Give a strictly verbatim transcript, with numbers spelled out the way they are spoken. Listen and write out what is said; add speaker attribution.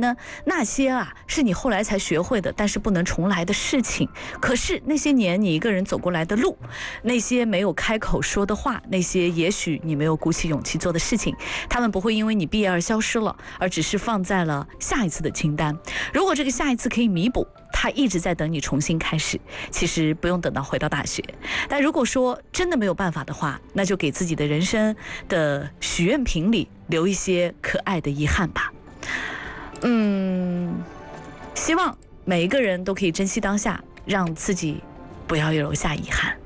Speaker 1: 呢？那些啊是你后来才学会的，但是不能重来的事情。可是那些年你一个人走过来的路，那些没有开口说的话，那些也许你没有鼓起勇气做的事情，他们不会因为你毕业而消失了，而只是放在了下一次的清单。如果这个下一次可以弥补，他一直在等你重新开始，其实不用等到回到大学。但如果说真的没有办法的话，那就给自己的人生的许愿瓶里留一些可爱的遗憾吧。嗯，希望每一个人都可以珍惜当下，让自己不要留下遗憾。